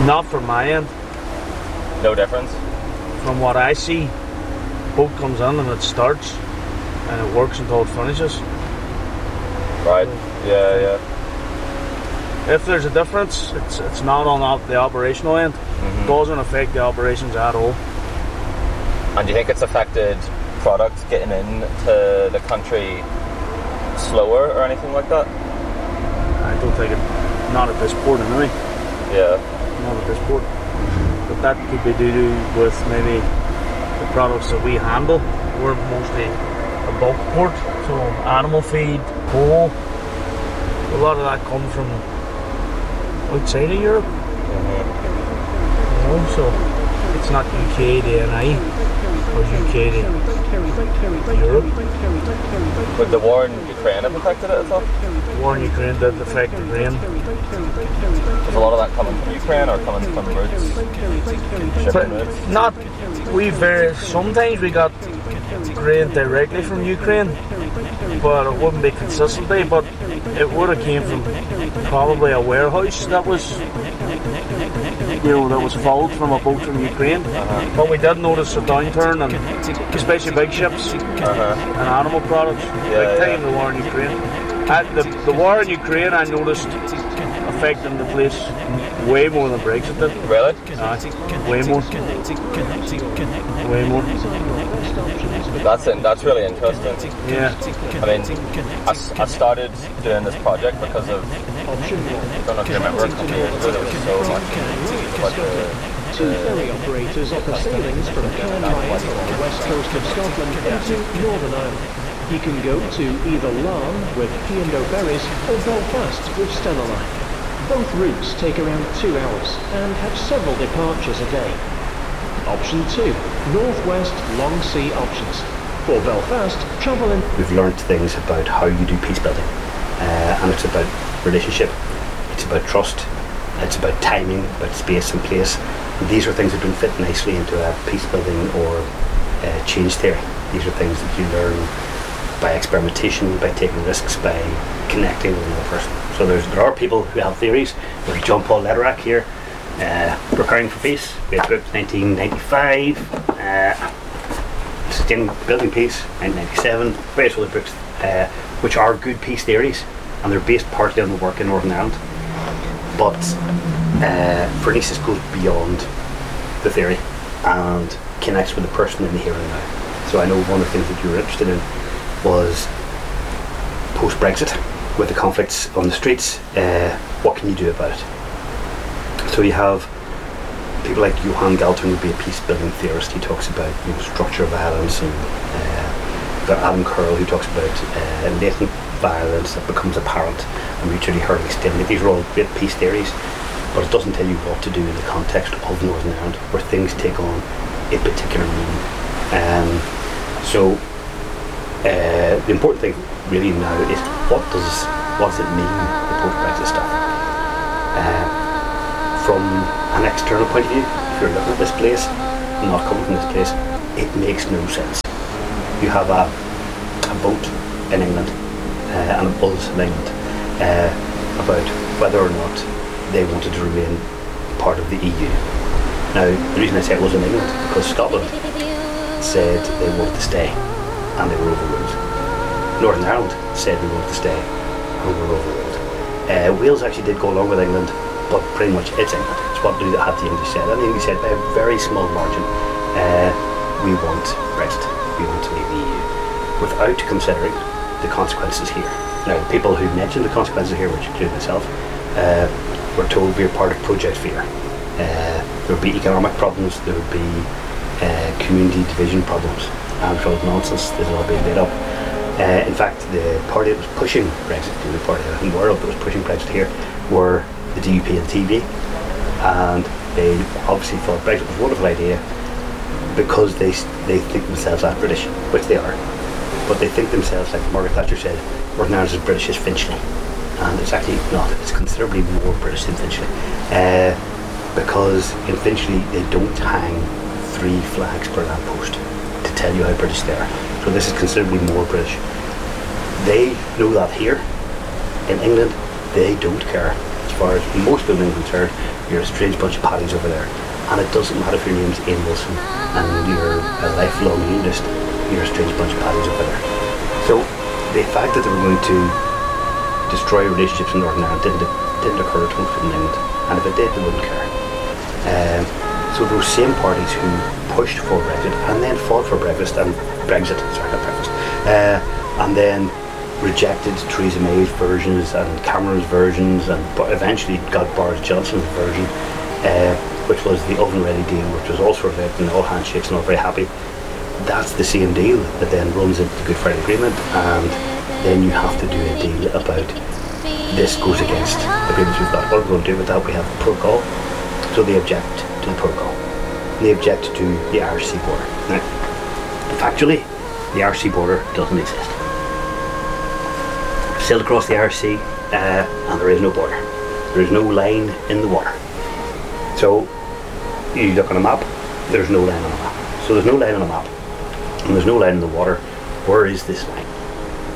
Not from my end. No difference? From what I see, boat comes in and it starts and it works until it finishes. Right, yeah. If there's a difference, it's not on the operational end. It doesn't affect the operations at all. And do you think it's affected products getting into the country slower or anything like that? I don't think not at this port anyway. Yeah. Not at this port. But that could be due to with maybe the products that we handle. We're mostly a bulk port, so animal feed, coal. A lot of that comes from outside of Europe. You know, so it's not UK to NI or UK to Europe. Would the war in Ukraine have affected it at all? The war in Ukraine did affect the grain. Was a lot of that coming from Ukraine or coming from routes? Shipping routes? Not, sometimes we got grain directly from Ukraine, but it wouldn't be consistently, but it would have came from probably a warehouse that was followed from a boat from Ukraine. But we did notice a downturn, and especially big ships and animal products. Big time the war in Ukraine. The war in Ukraine, I noticed affecting the place way more than Brexit did. Really? Way more. Way more. That's really interesting. Yeah. I mean, I started doing this project because of, I don't know if you remember, a couple of years ago there was so much about Two ferry operators offer sailings from Cairnryan on the west coast of Scotland into Northern Ireland. You can go to either Larne with P&O ferries or Belfast with Stena Line. Both routes take around 2 hours and have several departures a day. Option 2, Northwest Long Sea Options. For Belfast, travel in... We've learned things about how you do peace building, and it's about relationship, it's about trust, it's about timing, about space and place. And these are things that don't fit nicely into a peace building or change theory. These are things that you learn by experimentation, by taking risks, by connecting with another person. So there are people who have theories. There's John Paul Lederach here, Preparing for Peace, great book, 1995, Sustaining Building Peace, 1997, various other books which are good peace theories, and they're based partly on the work in Northern Ireland. But Phronesis goes beyond the theory and connects with the person in the here and now. So I know one of the things that you were interested in was post-Brexit, with the conflicts on the streets, what can you do about it? So you have people like Johan Galtung would be a peace-building theorist. He talks about structure of violence, and got Adam Curl who talks about latent violence that becomes apparent and mutually hurting stalemate. These are all great peace theories, but it doesn't tell you what to do in the context of Northern Ireland, where things take on a particular meaning. The important thing really now is what does it mean, the post-Brexit stuff? From an external point of view, if you're looking at this place, not coming from this place, it makes no sense. You have a boat in England and a buzz in England about whether or not they wanted to remain part of the EU. Now, the reason I say it was in England, because Scotland said they wanted to stay and they were overruled. Northern Ireland said they wanted to stay and were overruled. Wales actually did go along with England, but pretty much it's England. It's what had the English said. And the English said by a very small margin, we want Brexit, we want to leave the EU, without considering the consequences here. Now, the people who mentioned the consequences here, which include myself, were told we are part of Project Fear. There would be economic problems, there would be community division problems, and it's all nonsense. This is all being made up. In fact, the party that was pushing Brexit, the party in the world that was pushing Brexit here, were the DUP and TV, and they obviously thought Brexit was a wonderful idea because they think themselves as British, which they are, but they think themselves, like Margaret Thatcher said, Northern Ireland is as British as Finchley, and it's actually not. It's considerably more British than Finchley, because in Finchley they don't hang 3 flags per lamppost to tell you how British they are. So this is considerably more British. They know that here. In England, they don't care. As far as most people are concerned, you're a strange bunch of paddies over there. And it doesn't matter if your name's Ian Wilson and you're a lifelong unionist, you're a strange bunch of paddies over there. So the fact that they were going to destroy relationships in Northern Ireland didn't occur to most people in England, and if it did, they wouldn't care. So those same parties who pushed for Brexit and then fought for Brexit, and then rejected Theresa May's versions and Cameron's versions, and eventually got Boris Johnson's version, which was the oven-ready deal, which was also revoked and all handshakes and all very happy. That's the same deal that then runs into the Good Friday Agreement, and then you have to do a deal about this goes against the agreements we've got. What are we going to do with that? We have the protocol, so they object to the protocol. And they object to the Irish Sea border. Now, factually, the Irish Sea border doesn't exist. Sailed across the Irish Sea, and there is no border. There is no line in the water. So, you look on a map, there's no line on a map. So there's no line on a map, and there's no line in the water. Where is this line?